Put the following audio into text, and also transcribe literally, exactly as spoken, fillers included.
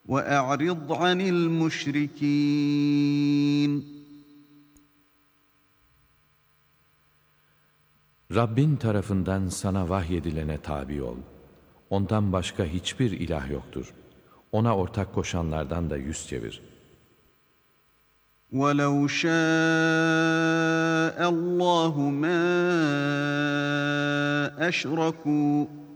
وَاَعْرِضْ عَنِ الْمُشْرِكِينَ. Rabbin tarafından sana vahyedilene tabi ol. Ondan başka hiçbir ilah yoktur. Ona ortak koşanlardan da yüz çevir. وَلَوْ شَاءَ اللّٰهُ مَا أَشْرَكُوا